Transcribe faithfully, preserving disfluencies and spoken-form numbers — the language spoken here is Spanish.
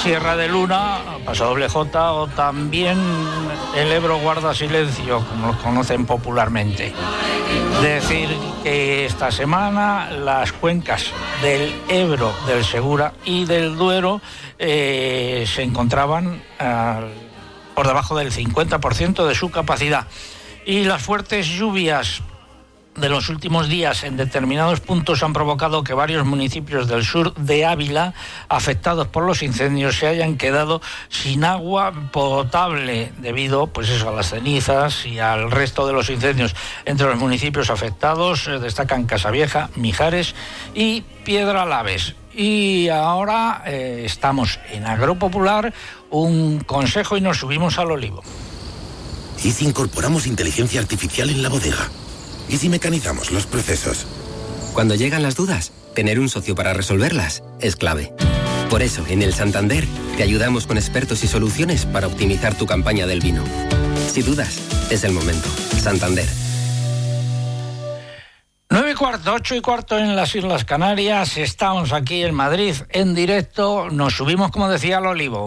Sierra de Luna, Paso Doble J, o también el Ebro guarda silencio, como lo conocen popularmente. Decir que esta semana las cuencas del Ebro, del Segura y del Duero eh, se encontraban eh, por debajo del cincuenta por ciento de su capacidad. Y las fuertes lluvias de los últimos días en determinados puntos han provocado que varios municipios del sur de Ávila, afectados por los incendios, se hayan quedado sin agua potable debido, pues eso, a las cenizas y al resto de los incendios. Entre los municipios afectados eh, destacan Casavieja, Mijares y Piedralaves. Y ahora eh, estamos en Agropopular, un consejo, y nos subimos al olivo. ¿Y si incorporamos inteligencia artificial en la bodega? ¿Y si mecanizamos los procesos? Cuando llegan las dudas, tener un socio para resolverlas es clave. Por eso, en el Santander, te ayudamos con expertos y soluciones para optimizar tu campaña del vino. Si dudas, es el momento. Santander. Nueve y cuarto, ocho y cuarto en las Islas Canarias. Estamos aquí en Madrid en directo. Nos subimos, como decía, al olivo.